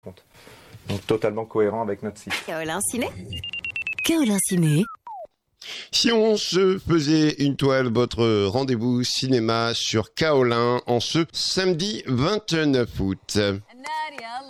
compte. Donc totalement cohérent avec notre site. Kaolin Ciné. Kaolin Ciné. Si on se faisait une toile, votre rendez-vous cinéma sur Kaolin en ce samedi 29 août. Nadia